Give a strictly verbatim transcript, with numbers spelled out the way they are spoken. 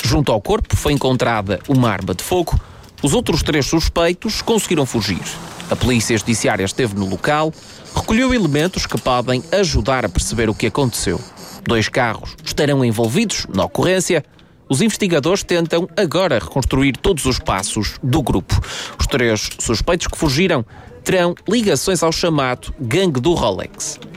Junto ao corpo foi encontrada uma arma de fogo. Os outros três suspeitos conseguiram fugir. A polícia judiciária esteve no local, recolheu elementos que podem ajudar a perceber o que aconteceu. Dois carros estarão envolvidos na ocorrência. Os investigadores tentam agora reconstruir todos os passos do grupo. Os três suspeitos que fugiram terão ligações ao chamado Gangue do Rolex.